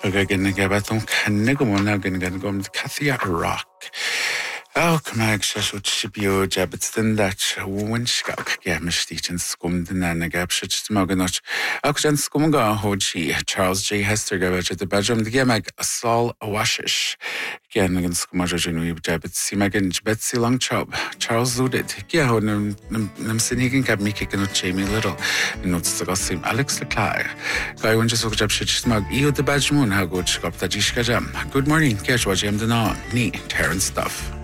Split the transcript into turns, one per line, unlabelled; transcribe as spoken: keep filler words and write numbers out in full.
aga gin gabatum kanigumona gin gum Kathia Rock. Oh, Kamag Shashut Shipio Jabbatin that Winskak Gamistich Scumden and a Gapshit Smoganot. Auction Scumga Hoji, Charles J. Hester Gavage at the bedroom, the Gamag Saul Washish. Again against Scumajan Jabbit Simagan Betsy Longchop, Charles Luded, Giahon Namsinigan Gab Miki and Jamie Little, and notes the gossip Alex Leclerc. Guy when just looked up Smug, Eo the Badge Moon, how good Shkop Tajishka Jam. Good morning, Keshwa Jam Dana, Ni, Terran stuff.